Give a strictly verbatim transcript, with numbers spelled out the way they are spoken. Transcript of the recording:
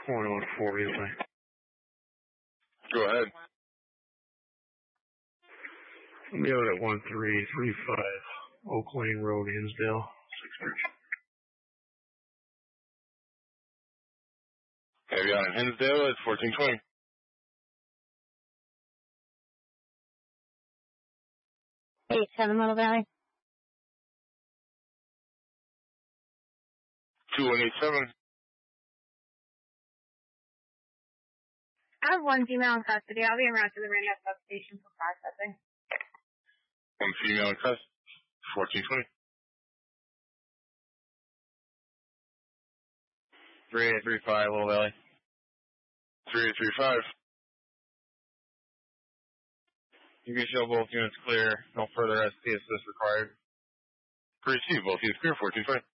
one oh four, yes, I. Go ahead. Be out at one three three five Oak Lane Road, Hinsdale, Sixbridge. Have you on Hinsdale? It's fourteen twenty. eight seven Little Valley. two one eight seven. I have one female in custody. I'll be en route to the Randolph substation for processing. One female in custody. fourteen twenty. three eight three five Little Valley. three eight three five. You can show both units clear. No further S T assist required. Receive both units clear, fourteen twenty.